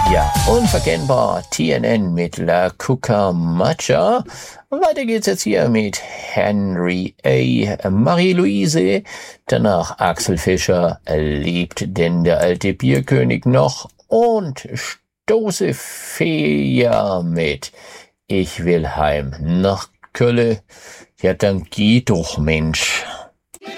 Ja, unverkennbar TNN mit La Cucaracha. Und weiter geht's jetzt hier mit Henry A. Marie-Louise. Danach Axel Fischer. Lebt denn der alte Bierkönig noch? Und Stoße Fea mit Ich will heim nach Kölle. Ja, dann geh doch, Mensch.